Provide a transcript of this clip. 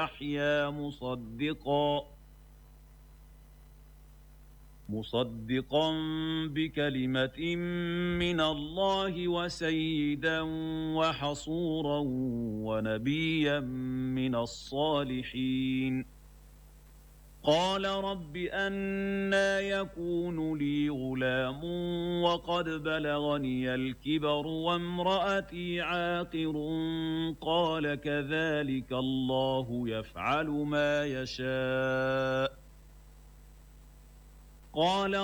يحيى مصدقا بكلمة من الله وسيدا وحصورا ونبيا من الصالحين قال رب أنى يكون لي غلام وقد بلغني الكبر وامرأتي عاقر قال كذلك الله يفعل ما يشاء قال